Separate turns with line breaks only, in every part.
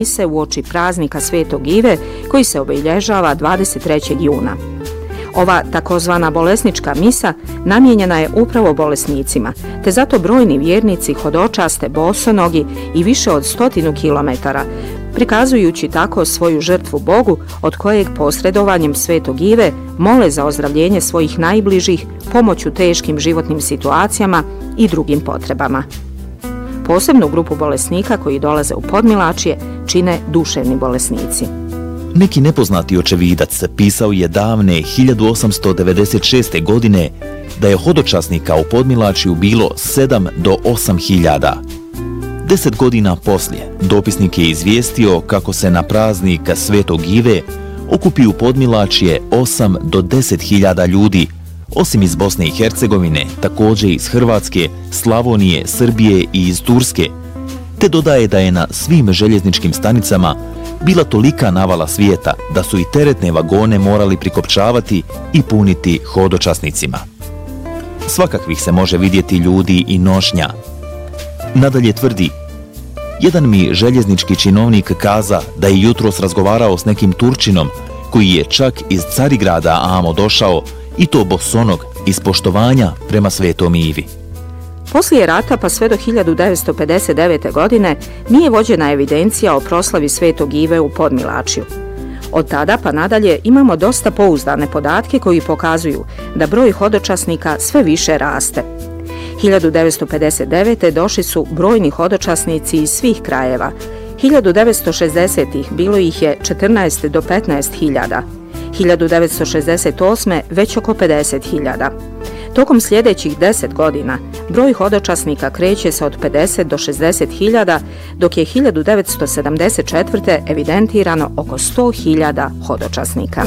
mise uoči praznika Svetog Ive koji se obilježava 23. juna. Ova takozvana bolesnička misa namijenjena je upravo bolesnicima, te zato brojni vjernici hodočaste bosonogi i više od 100 kilometara, prikazujući tako svoju žrtvu Bogu od kojeg posredovanjem Svetog Ive mole za ozdravljenje svojih najbližih, pomoć u teškim životnim situacijama i drugim potrebama. Posebnu grupu bolesnika koji dolaze u Podmilačje čine duševni bolesnici.
Neki nepoznati očevidac pisao je davne 1896. godine da je hodočasnika u Podmilačju bilo 7 do 8 hiljada. 10 godina poslije dopisnik je izvijestio kako se na praznik Svetog Ive okupi u Podmilačje 8 do 10 hiljada ljudi, osim iz Bosne i Hercegovine, također iz Hrvatske, Slavonije, Srbije i iz Turske, te dodaje da je na svim željezničkim stanicama bila tolika navala svijeta da su i teretne vagone morali prikopčavati i puniti hodočasnicima. Svakakvih se može vidjeti ljudi i nošnja. Nadalje tvrdi: jedan mi željeznički činovnik kaza da je jutros razgovarao s nekim Turčinom koji je čak iz Carigrada amo došao, i to bosonog, iz poštovanja prema Svetom Ivi.
Poslije rata pa sve do 1959. godine nije vođena evidencija o proslavi Svetog Ive u Podmilačju. Od tada pa nadalje imamo dosta pouzdane podatke koji pokazuju da broj hodočasnika sve više raste. 1959. došli su brojni hodočasnici iz svih krajeva. 1960. bilo ih je 14 do 15 hiljada. 1968. već oko 50 hiljada. Tokom sljedećih 10 godina broj hodočasnika kreće se od 50 do 60 hiljada, dok je 1974. evidentirano oko 100 hiljada hodočasnika.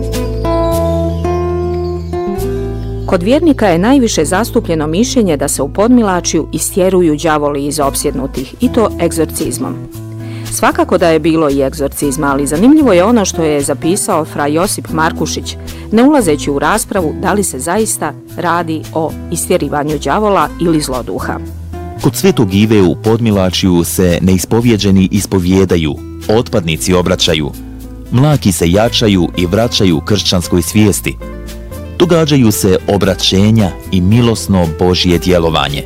Kod vjernika je najviše zastupljeno mišljenje da se u Podmilačju istjeruju đavoli iz opsjednutih, i to egzorcizmom. Svakako da je bilo i egzorcizma, ali zanimljivo je ono što je zapisao fra Josip Markušić, ne ulazeći u raspravu da li se zaista radi o istjerivanju đavola ili zloduha.
Kod Svetog Ive u Podmilačju se neispovjeđeni ispovjedaju, otpadnici obraćaju, mlaki se jačaju i vraćaju kršćanskoj svijesti. Događaju se obraćenja i milosno Božje djelovanje.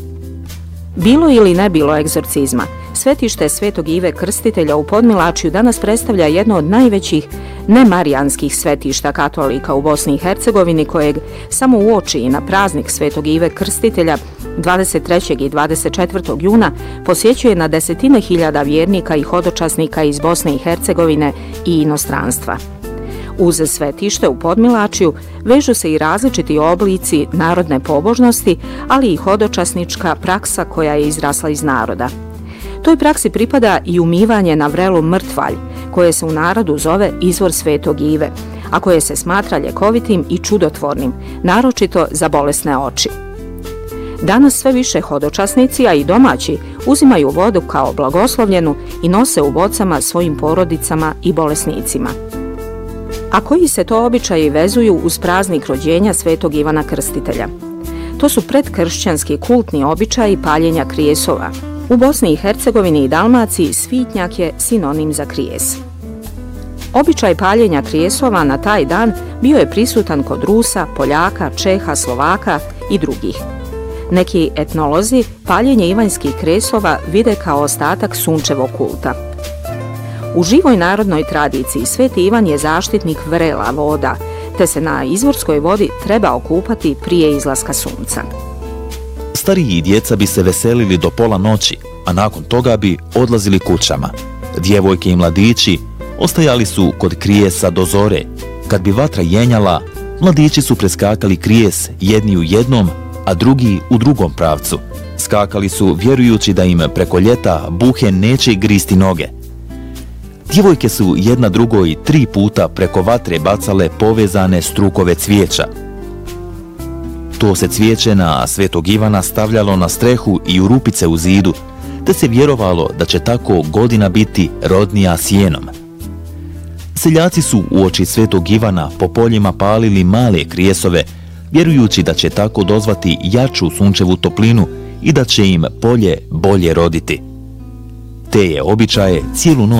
Bilo ili ne bilo egzorcizma, svetište Svetog Ive Krstitelja u Podmilačju danas predstavlja jedno od najvećih nemarijanskih svetišta katolika u Bosni i Hercegovini, kojeg samo uoči i na praznik Svetog Ive Krstitelja 23. i 24. juna posjećuje na desetine hiljada vjernika i hodočasnika iz Bosne i Hercegovine i inostranstva. Uz svetište u Podmilačju vežu se i različiti oblici narodne pobožnosti, ali i hodočasnička praksa koja je izrasla iz naroda. Toj praksi pripada i umivanje na vrelu mrtvalj, koje se u narodu zove izvor Svetog Ive, a koje se smatra ljekovitim i čudotvornim, naročito za bolesne oči. Danas sve više hodočasnici, a i domaći, uzimaju vodu kao blagoslovljenu i nose u bocama svojim porodicama i bolesnicima. A koji se to običaji vezuju uz praznik rođenja Svetog Ivana Krstitelja? To su predkršćanski kultni običaji paljenja krijesova. U Bosni i Hercegovini i Dalmaciji svitnjak je sinonim za krijes. Običaj paljenja krijesova na taj dan bio je prisutan kod Rusa, Poljaka, Čeha, Slovaka i drugih. Neki etnolozi paljenje ivanjskih krijesova vide kao ostatak sunčevog kulta. U živoj narodnoj tradiciji Sveti Ivan je zaštitnik vrela voda, te se na izvorskoj vodi treba okupati prije izlaska sunca.
Stariji i djeca bi se veselili do pola noći, a nakon toga bi odlazili kućama. Djevojke i mladići ostajali su kod krijesa do zore. Kad bi vatra jenjala, mladići su preskakali krijes jedni u jednom, a drugi u drugom pravcu. Skakali su vjerujući da im preko ljeta buhe neće gristi noge. Djevojke su jedna drugoj 3 puta preko vatre bacale povezane strukove cvijeća. To se cvijeće na Svetog Ivana stavljalo na strehu i u rupice u zidu, te se vjerovalo da će tako godina biti rodnija sjenom. Seljaci su uoči Svetog Ivana po poljima palili male krijesove, vjerujući da će tako dozvati jaču sunčevu toplinu i da će im polje bolje roditi. Te je običaje cijelu noć